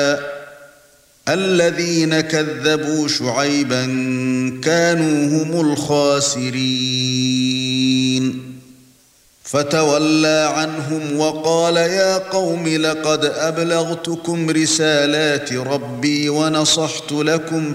الذين كذبوا شعيبا كانوا هم الخاسرين فتولى عنهم وقال يا قوم لقد أبلغتكم رسالات ربي ونصحت لكم